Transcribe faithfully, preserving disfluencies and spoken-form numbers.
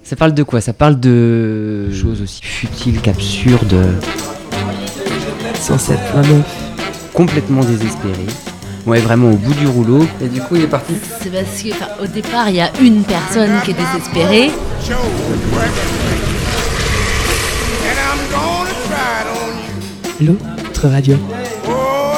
Ça parle de quoi ? Ça parle de choses aussi futiles qu'absurdes. cent sept point neuf. Complètement désespéré. Ouais, vraiment au bout du rouleau. Et du coup, il est parti. C'est parce que, enfin, au départ, il y a une personne qui est désespérée. L'autre radio.